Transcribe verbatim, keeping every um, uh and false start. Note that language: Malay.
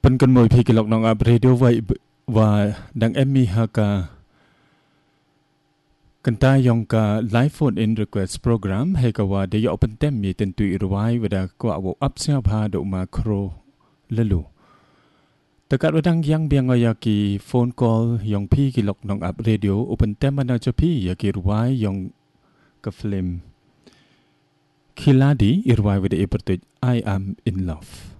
kan mo pikilok nong ab radio wa wa dang emmi haka kanta yong ka live phone in request program he ka wa de yo open tem mi ten tu irwai wada ko awo up sia pha do ma kro lalu takat wadang yang biang ya ki phone call yong pi kilok nong ab radio open tem mana cho pi ya ki irwai yong ka film Kiladi irwai wada ipertuj I am in love.